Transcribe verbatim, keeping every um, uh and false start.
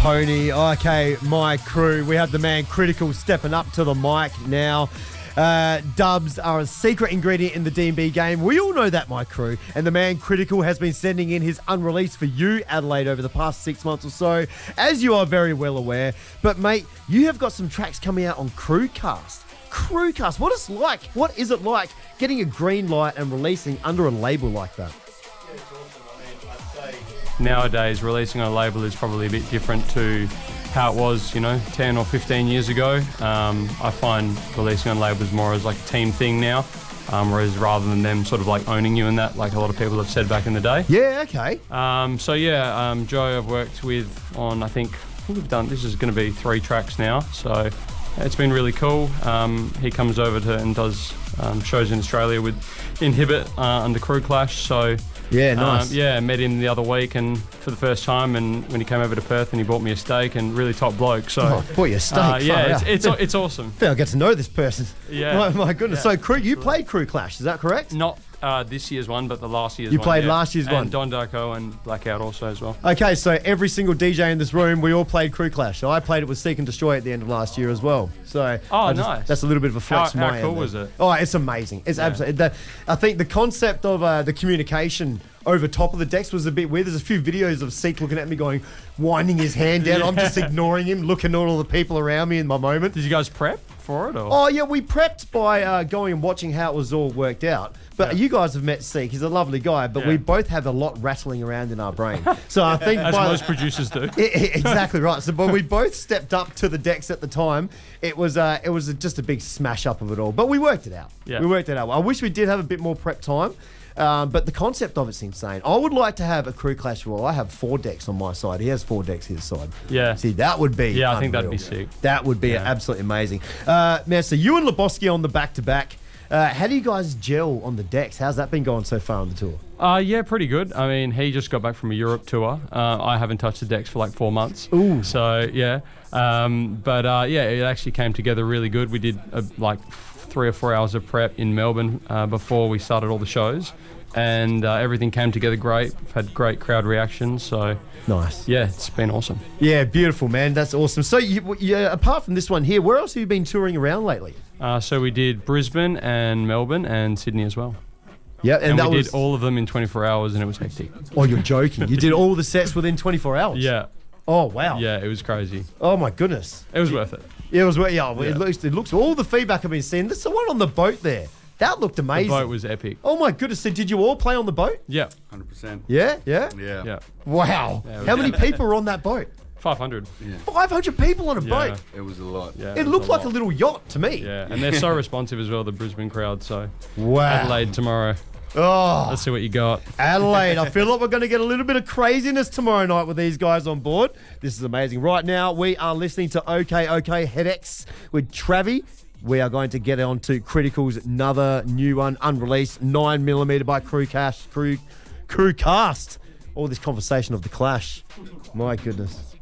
Pony. Okay, my crew. We have the man Critical stepping up to the mic now. Uh, dubs are a secret ingredient in the D and B game. We all know that, my crew. And the man Critical has been sending in his unreleased for you, Adelaide, over the past six months or so, as you are very well aware. But, mate, you have got some tracks coming out on Crewcast. Crewcast, what is like? What is it like getting a green light and releasing under a label like that? Yeah, it's awesome. I mean, I'd say nowadays releasing on a label is probably a bit different to how it was, you know, ten or fifteen years ago. Um, I find releasing on labels more as like a team thing now, um, whereas rather than them sort of like owning you in that, like a lot of people have said back in the day. Yeah, okay. Um, so yeah, um, Joe I've worked with on, I think, I think we've done, this is going to be three tracks now, so it's been really cool. Um, he comes over to and does um, shows in Australia with Inhibit uh, under Crew Clash. So yeah, nice. Um, yeah, met him the other week and for the first time, and when he came over to Perth and he bought me a steak, and really top bloke. So oh, bought you a steak. Uh, yeah, it's, it's it's awesome. I get to know this person. Yeah. My, my goodness. Yeah. So, Crew, you played Crew Clash, is that correct? Not uh, this year's one, but the last year's you one. You played yeah. last year's and one. And Don Darko and Blackout also as well. Okay, so every single D J in this room, we all played Crew Clash. So I played it with Seek and Destroy at the end of last year as well. So oh, just, nice. That's a little bit of a flex. How, my how cool end was there. it? Oh, it's amazing. It's yeah. absolutely. The, I think the concept of uh, the communication over top of the decks was a bit weird. There's a few videos of Seek looking at me going, winding his hand down. Yeah. I'm just ignoring him, looking at all the people around me in my moment. Did you guys prep for it? Or? Oh, yeah, we prepped by uh, going and watching how it was all worked out. But yeah. you guys have met Seek. He's a lovely guy, but yeah. we both have a lot rattling around in our brain. So I think as by, most producers do. It, it, exactly right. So when we both stepped up to the decks at the time, it was uh, it was just a big smash up of it all. But we worked it out. Yeah. We worked it out. I wish we did have a bit more prep time. Um, but the concept of it's insane. I would like to have a Crew Clash where I have four decks on my side. He has four decks his side. Yeah. See, that would be Yeah, I unreal. think that'd be sick. That would be yeah. absolutely amazing. Uh, man, so you and Lebowski on the back-to-back. Uh, how do you guys gel on the decks? How's that been going so far on the tour? Uh, yeah, pretty good. I mean, he just got back from a Europe tour. Uh, I haven't touched the decks for like four months. Ooh. So, yeah. Um, but, uh, yeah, it actually came together really good. We did, uh, like, three or four hours of prep in Melbourne uh, before we started all the shows. And uh, everything came together great. We've had great crowd reactions, so... Nice. Yeah, it's been awesome. Yeah, beautiful, man. That's awesome. So, you, you, apart from this one here, where else have you been touring around lately? Uh, so we did Brisbane and Melbourne and Sydney as well. Yeah, and, and that we was... did all of them in twenty-four hours, and it was hectic. Oh, you're joking. You did all the sets within twenty-four hours? Yeah. Oh, wow. Yeah, it was crazy. Oh, my goodness. It was worth it. Yeah, it was worth it. Yeah, yeah. It, looks, it looks... All the feedback I've been seeing. There's the one on the boat there. That looked amazing. The boat was epic. Oh, my goodness. So did you all play on the boat? Yeah. one hundred percent. Yeah? Yeah? Yeah. Yeah. Wow. Yeah, How many people were on that boat? five hundred. Yeah. five hundred people on a Yeah. boat? It was a lot. Yeah, It was looked a like lot. a little yacht to me. Yeah, and they're so responsive as well, the Brisbane crowd. So Wow. Adelaide tomorrow. Oh, Let's see what you got. Adelaide. I feel like we're going to get a little bit of craziness tomorrow night with these guys on board. This is amazing. Right now, we are listening to OK OK Headaches with Travi. We are going to get on to Critical's another new one, unreleased, nine millimeter by Crew Cash, Crew, Crew Cast. All this conversation of the Clash. My goodness.